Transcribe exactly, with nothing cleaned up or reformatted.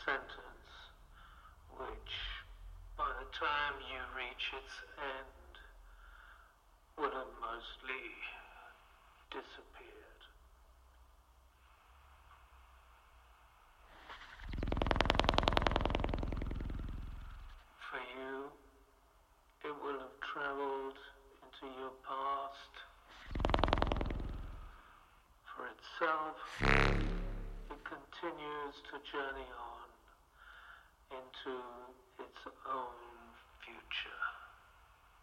sentence, which, by the time you reach its end, will have mostly disappeared. For you, it will have traveled into your past. For itself, it continues to journey on into its own future.